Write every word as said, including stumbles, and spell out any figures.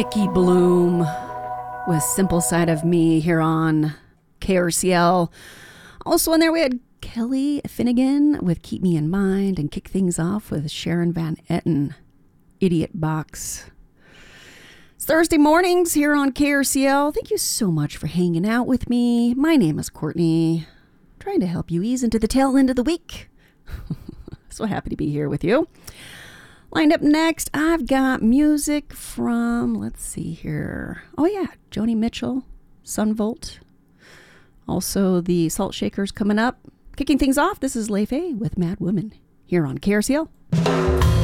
Icky Bloom with Simple Side of Me here on K R C L. Also in there we had Kelly Finnegan with Keep Me in Mind, and kick things off with Sharon Van Etten, Idiot Box. It's Thursday mornings here on K R C L. Thank you so much for hanging out with me. My name is Courtney. I'm trying to help you ease into the tail end of the week. So happy to be here with you. Lined up next, I've got music from, let's see here. Oh yeah, Joni Mitchell, Sunvolt. Also the Salt Shakers coming up. Kicking things off, this is Leifé with Mad Woman here on K R C L.